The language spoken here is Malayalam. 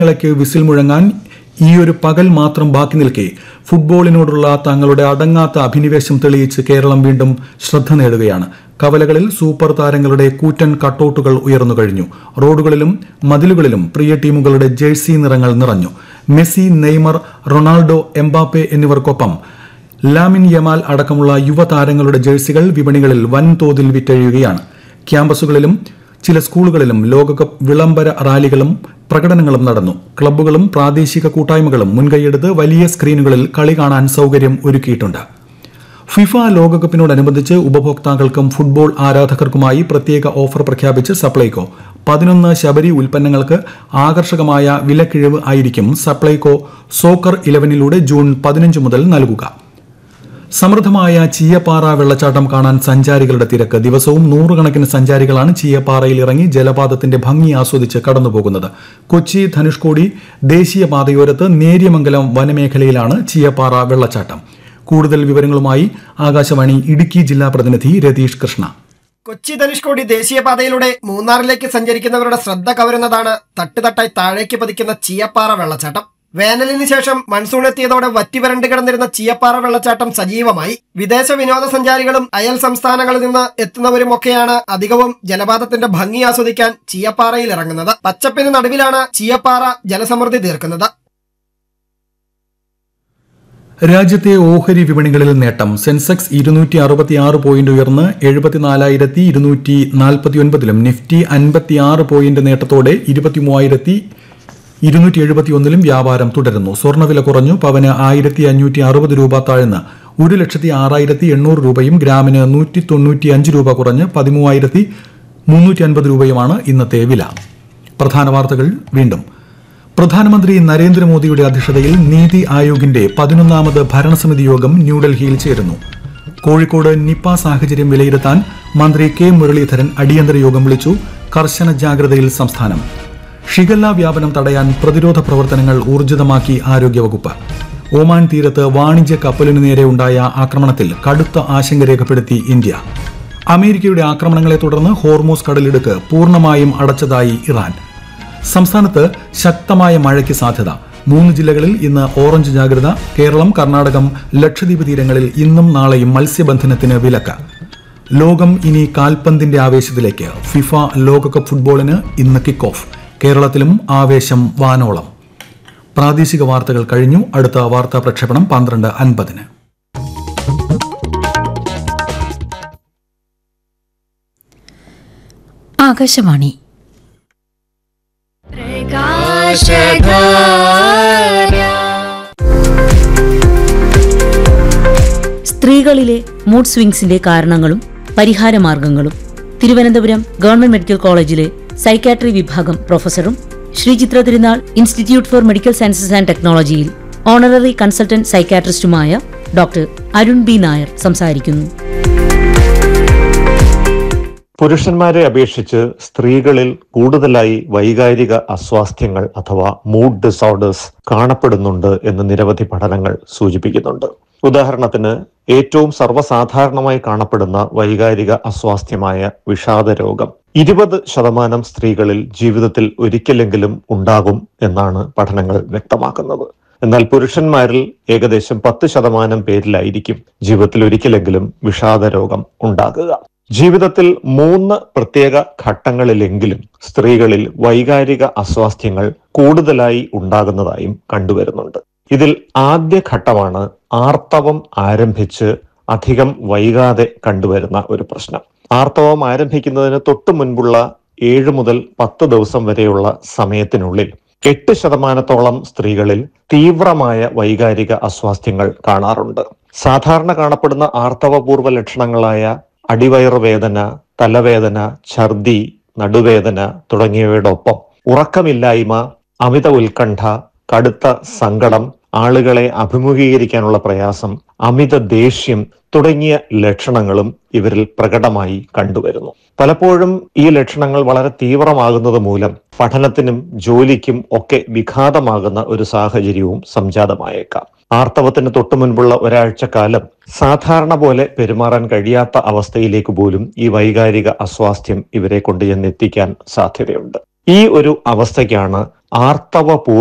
ക്ക് വിസിൽ മുഴങ്ങാൻ ഈയൊരു പകൽ മാത്രം ബാക്കി നിൽക്കെ ഫുട്ബോളിനോടുള്ള തങ്ങളുടെ അടങ്ങാത്ത അഭിനിവേശം തെളിയിച്ച് കേരളം വീണ്ടും ശ്രദ്ധ നേടുകയാണ്. കവലകളിൽ സൂപ്പർ താരങ്ങളുടെ കൂറ്റൻ കട്ടൌട്ടുകൾ ഉയർന്നു കഴിഞ്ഞു. റോഡുകളിലും മതിലുകളിലും പ്രിയ ടീമുകളുടെ ജേഴ്സി നിറങ്ങൾ നിറഞ്ഞു. മെസ്സി, നെയ്മർ, റൊണാൾഡോ, എംബാപ്പെ എന്നിവർക്കൊപ്പം ലാമിൻ യമാൽ അടക്കമുള്ള യുവതാരങ്ങളുടെ ജേഴ്സികൾ വിപണികളിൽ വൻതോതിൽ വിറ്റഴിയുകയാണ്. ക്യാമ്പസുകളിലും ചില സ്കൂളുകളിലും ലോകകപ്പ് വിളംബര റാലികളും പ്രകടനങ്ങളും നടന്നു. ക്ലബ്ബുകളും പ്രാദേശിക കൂട്ടായ്മകളും മുൻകൈയെടുത്ത് വലിയ സ്ക്രീനുകളിൽ കളി കാണാൻ സൌകര്യം ഒരുക്കിയിട്ടുണ്ട്. ഫിഫ ലോകകപ്പിനോടനുബന്ധിച്ച് ഉപഭോക്താക്കൾക്കും ഫുട്ബോൾ ആരാധകർക്കുമായി പ്രത്യേക ഓഫർ പ്രഖ്യാപിച്ച് സപ്ലൈകോ. 11 ശബരി ഉൽപ്പന്നങ്ങൾക്ക് ആകർഷകമായ വിലക്കിഴിവ് ആയിരിക്കും സപ്ലൈകോ സോക്കർ 11ലൂടെ ജൂൺ 15 മുതൽ നൽകുക. സമൃദ്ധമായ ചീയപ്പാറ വെള്ളച്ചാട്ടം കാണാൻ സഞ്ചാരികളുടെ തിരക്ക്. ദിവസവും നൂറുകണക്കിന് സഞ്ചാരികളാണ് ചീയപ്പാറയിൽ ഇറങ്ങി ജലപാതത്തിന്റെ ഭംഗി ആസ്വദിച്ച് കടന്നുപോകുന്നത്. കൊച്ചി ധനുഷ്കോടി ദേശീയപാതയോരത്ത് നേര്യമംഗലം വനമേഖലയിലാണ് ചീയപ്പാറ വെള്ളച്ചാട്ടം. കൂടുതൽ വിവരങ്ങളുമായി ആകാശവാണി ഇടുക്കി ജില്ലാ പ്രതിനിധി രതീഷ് കൃഷ്ണ. കൊച്ചി ധനുഷ്കോടി ദേശീയപാതയിലൂടെ മൂന്നാറിലേക്ക് സഞ്ചരിക്കുന്നവരുടെ ശ്രദ്ധ കവരുന്നതാണ് തട്ടുതട്ടായി താഴേക്ക് പതിക്കുന്ന ചീയപ്പാറ വെള്ളച്ചാട്ടം. വേനലിന് ശേഷം മൺസൂൺ എത്തിയതോടെ വറ്റിവരണ്ട് കിടന്നിരുന്ന ചീയപ്പാറ വെള്ളച്ചാട്ടം സജീവമായി. വിദേശ വിനോദസഞ്ചാരികളും അയൽ സംസ്ഥാനങ്ങളിൽ നിന്ന് എത്തുന്നവരുമൊക്കെയാണ് അധികവും ജലപാതത്തിന്റെ ഭംഗി ആസ്വദിക്കാൻ ചീയപ്പാറയിൽ ഇറങ്ങുന്നത്. പച്ചപ്പിന് നടുവിലാണ് ചീയപ്പാറ ജലസമൃദ്ധി തീർക്കുന്നത്. രാജ്യത്തെ ഓഹരി വിപണികളിൽ നേട്ടം. സെൻസെക്സ് 266 പോയിന്റ് ഉയർന്ന് 74,249ലും നിഫ്റ്റി 56 പോയിന്റ് നേട്ടത്തോടെ 23,271ലും വ്യാപാരം തുടരുന്നു. സ്വർണ്ണവില കുറഞ്ഞു. പവന് 1,560 രൂപ താഴ്ന്ന് 1,06,800 രൂപയും ഗ്രാമിന് 195 രൂപ കുറഞ്ഞ് 13,350 രൂപയുമാണ് ഇന്നത്തെ വില. പ്രധാന വാർത്തകൾ വീണ്ടും. പ്രധാനമന്ത്രി നരേന്ദ്രമോദിയുടെ അധ്യക്ഷതയിൽ നീതി ആയോഗിന്റെ 11ാമത് ഭരണസമിതി യോഗം ന്യൂഡൽഹിയിൽ ചേരുന്നു. കോഴിക്കോട് നിപ സാഹചര്യം വിലയിരുത്താൻ മന്ത്രി കെ മുരളീധരൻ അടിയന്തര യോഗം വിളിച്ചു. കർശന ജാഗ്രതയിൽ സംസ്ഥാനം. ഷിഗല്ല വ്യാപനം തടയാൻ പ്രതിരോധ പ്രവർത്തനങ്ങൾ ഊർജിതമാക്കി ആരോഗ്യവകുപ്പ്. ഒമാൻ തീരത്ത് വാണിജ്യ കപ്പലിനു നേരെ ഉണ്ടായ ആക്രമണത്തിൽ കടുത്ത ആശങ്ക രേഖപ്പെടുത്തി ഇന്ത്യ. അമേരിക്കയുടെ ആക്രമണങ്ങളെ തുടർന്ന് ഹോർമൂസ് കടലിടുക്ക് പൂർണ്ണമായും അടച്ചതായി ഇറാൻ. സംസ്ഥാനത്ത് ശക്തമായ മഴയ്ക്ക് സാധ്യത. 3 ജില്ലകളിൽ ഇന്ന് ഓറഞ്ച് ജാഗ്രത. കേരളം, കർണാടകം, ലക്ഷദ്വീപ് തീരങ്ങളിൽ ഇന്നും നാളെയും മത്സ്യബന്ധനത്തിന് വിലക്ക്. ലോകം ഇനി കാൽപന്തിന്റെ ആവേശത്തിലേക്ക്. ഫിഫ ലോകകപ്പ് ഫുട്ബോളിന് ഇന്ന് കിക്ക് ഓഫ്. കേരളത്തിലും ആവേശം വാനോളം. പ്രാദേശിക വാർത്തകൾ കഴിഞ്ഞു. അടുത്ത വാർത്താ പ്രക്ഷേപണം 12:50. ആകാശവാണി. സ്ത്രീകളിലെ മൂഡ് സ്വിംഗ്സിന്റെ കാരണങ്ങളും പരിഹാരമാർഗങ്ങളും തിരുവനന്തപുരം ഗവൺമെന്റ് മെഡിക്കൽ കോളേജിലെ സൈക്കാട്രി വിഭാഗം പ്രൊഫസറും ശ്രീ ചിത്ര തിരുനാൾ institute four medical sciences and ടെക്നോളജിയിൽ honorary consultant സൈക്കാട്രിസ്റ്റുമായ doctor Arun B Nair സംസാരിക്കുന്നു. പുരുഷന്മാരെ അപേക്ഷിച്ച് സ്ത്രീകളിൽ കൂടുതലായി വൈകാരിക അസ്വാസ്ഥ്യങ്ങൾ അഥവാ മൂഡ് ഡിസോർഡേഴ്സ് കാണപ്പെടുന്നുണ്ട് എന്ന് നിരവധി പഠനങ്ങൾ സൂചിപ്പിക്കുന്നുണ്ട്. ഉദാഹരണത്തിന് ഏറ്റവും സർവ്വസാധാരണമായി കാണപ്പെടുന്ന വൈകാരിക അസ്വാസ്ഥ്യമായ വിഷാദ രോഗം 20% സ്ത്രീകളിൽ ജീവിതത്തിൽ ഒരിക്കലെങ്കിലും ഉണ്ടാകും എന്നാണ് പഠനങ്ങൾ വ്യക്തമാക്കുന്നത്. എന്നാൽ പുരുഷന്മാരിൽ ഏകദേശം 10% പേരിലായിരിക്കും ജീവിതത്തിൽ ഒരിക്കലെങ്കിലും വിഷാദ രോഗം ഉണ്ടാകുക. ജീവിതത്തിൽ 3 പ്രത്യേക ഘട്ടങ്ങളിലെങ്കിലും സ്ത്രീകളിൽ വൈകാരിക അസ്വാസ്ഥ്യങ്ങൾ കൂടുതലായി ഉണ്ടാകുന്നതായും കണ്ടുവരുന്നുണ്ട്. ഇതിൽ ആദ്യ ഘട്ടമാണ് ആർത്തവം ആരംഭിച്ച് അധികം വൈകാതെ കണ്ടുവരുന്ന ഒരു പ്രശ്നം. ആർത്തവം ആരംഭിക്കുന്നതിന് തൊട്ടു മുൻപുള്ള 7 മുതൽ 10 ദിവസം വരെയുള്ള സമയത്തിനുള്ളിൽ 8% സ്ത്രീകളിൽ തീവ്രമായ വൈകാരിക അസ്വാസ്ഥ്യങ്ങൾ കാണാറുണ്ട്. സാധാരണ കാണപ്പെടുന്ന ആർത്തവപൂർവ്വ ലക്ഷണങ്ങളായ അടിവയറ് വേദന, തലവേദന, ഛർദി, നടുവേദന തുടങ്ങിയവയോടൊപ്പം ഉറക്കമില്ലായ്മ, അമിത ഉത്കണ്ഠ, കടുത്ത സങ്കടം, ആളുകളെ അഭിമുഖീകരിക്കാനുള്ള പ്രയാസം, അമിത ദേഷ്യം തുടങ്ങിയ ലക്ഷണങ്ങളും ഇവരിൽ പ്രകടമായി കണ്ടുവരുന്നു. പലപ്പോഴും ഈ ലക്ഷണങ്ങൾ വളരെ തീവ്രമാകുന്നത് മൂലം പഠനത്തിനും ജോലിക്കും ഒക്കെ വിഘാതമാകുന്ന ഒരു സാഹചര്യവും സംജാതമായേക്കാം. ആർത്തവത്തിന് തൊട്ടു മുൻപുള്ള ഒരാഴ്ചക്കാലം സാധാരണ പോലെ പെരുമാറാൻ കഴിയാത്ത അവസ്ഥയിലേക്ക് പോലും ഈ വൈകാരിക അസ്വാസ്ഥ്യം ഇവരെ കൊണ്ട് ചെന്നെത്തിക്കാൻ സാധ്യതയുണ്ട്. ഈ ഒരു അവസ്ഥയ്ക്കാണ് ആർത്തവ